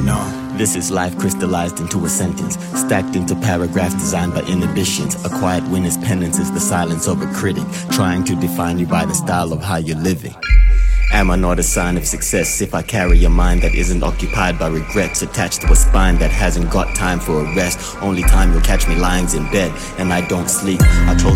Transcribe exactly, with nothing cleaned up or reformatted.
know. This is life crystallized into a sentence, stacked into paragraphs designed by inhibitions. A quiet winner's penance is the silence of a critic, trying to define you by the style of how you're living. Am I not a sign of success if I carry a mind that isn't occupied by regrets, attached to a spine that hasn't got time for a rest? Only time you'll catch me lying's in bed, and I don't sleep. I told